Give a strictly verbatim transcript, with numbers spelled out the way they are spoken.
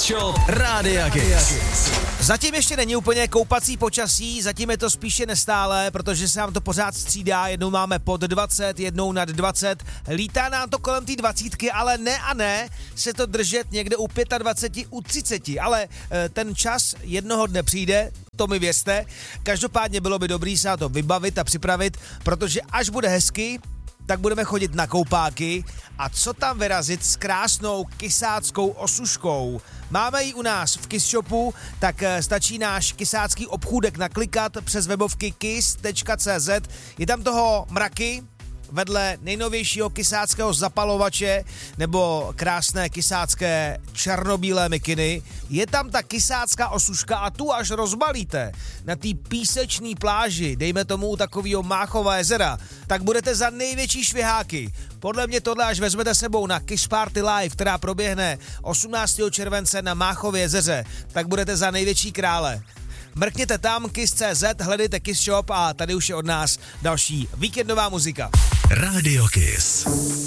Shop Rádia Kiss. Zatím ještě není úplně koupací počasí, zatím je to spíše nestále, protože se nám to pořád střídá, jednou máme pod dvacet, jednou nad dvacet, lítá nám to kolem té dvacítky, ale ne a ne se to držet někde u dvacet pět, u třicet, ale e, ten čas jednoho dne přijde, to mi věřte, každopádně bylo by dobrý se na to vybavit a připravit, protože až bude hezky, tak budeme chodit na koupáky a co tam vyrazit s krásnou kysáckou osuškou. Máme ji u nás v Kiss Shopu, tak stačí náš kysácký obchůdek naklikat přes webovky kiss tečka cé zet. Je tam toho mraky, vedle nejnovějšího kysáckého zapalovače nebo krásné kysácké černobílé mikiny, je tam ta kysácká osuška a tu až rozbalíte na té písečné pláži, dejme tomu u takového Máchova jezera, tak budete za největší šviháky. Podle mě tohle až vezmete sebou na Kiss Party Live, která proběhne osmnáctého července na Máchově jezeře, tak budete za největší krále. Mrkněte tam, kiss tečka cé zet, hledejte Kiss Shop a tady už je od nás další víkendová muzika. Rádio Kiss.